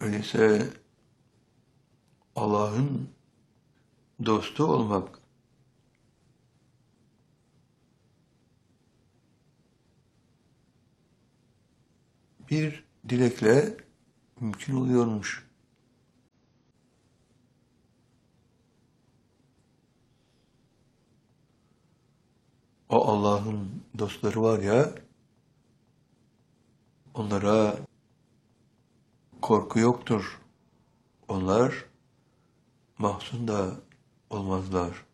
Öyleyse Allah'ın dostu olmak bir dilekle mümkün oluyormuş. O Allah'ın dostları var ya, onlara korku yoktur. Onlar mahzun da olmazlar.